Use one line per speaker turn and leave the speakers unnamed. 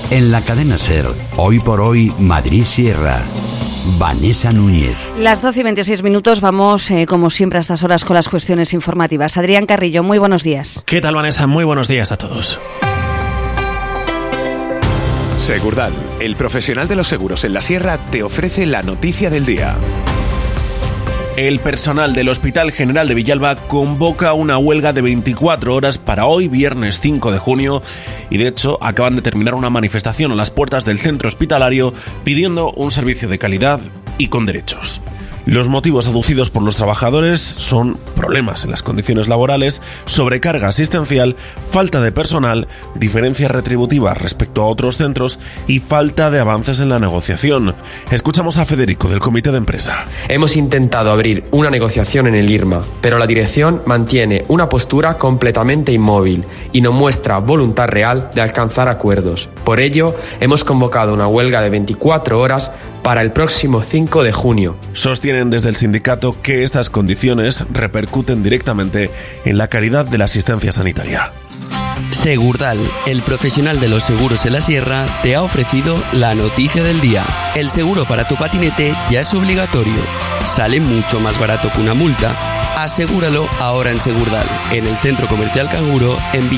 En la cadena SER, Hoy por Hoy, Madrid Sierra. Vanessa Núñez.
Las 12:26, vamos como siempre a estas horas con las cuestiones informativas. Adrián Carrillo, muy buenos días.
¿Qué tal, Vanessa? Muy buenos días a todos.
Segurdal, el profesional de los seguros en la Sierra, te ofrece la noticia del día.
El personal del Hospital General de Villalba convoca una huelga de 24 horas para hoy, viernes 5 de junio, y de hecho acaban de terminar una manifestación a las puertas del centro hospitalario pidiendo un servicio de calidad y con derechos. Los motivos aducidos por los trabajadores son problemas en las condiciones laborales, sobrecarga asistencial, falta de personal, diferencias retributivas respecto a otros centros y falta de avances en la negociación. Escuchamos a Federico del Comité de Empresa.
Hemos intentado abrir una negociación en el IRMA, pero la dirección mantiene una postura completamente inmóvil y no muestra voluntad real de alcanzar acuerdos. Por ello, hemos convocado una huelga de 24 horas para el próximo 5 de junio.
Sostienen desde el sindicato que estas condiciones repercuten directamente en la calidad de la asistencia sanitaria.
Segurdal, el profesional de los seguros en la Sierra, te ha ofrecido la noticia del día. El seguro para tu patinete ya es obligatorio. Sale mucho más barato que una multa. Asegúralo ahora en Segurdal, en el Centro Comercial Canguro, en Villalba.